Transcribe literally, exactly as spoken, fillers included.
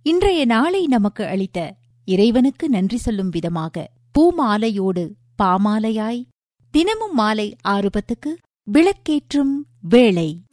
இன்றைய நாளை நமக்கு அளித்த இறைவனுக்கு நன்றி சொல்லும் விதமாக பூமாலையோடு பாமாலையாய் தினமும் மாலை ஆறு பத்துக்கு விளக்கேற்றும் வேளை.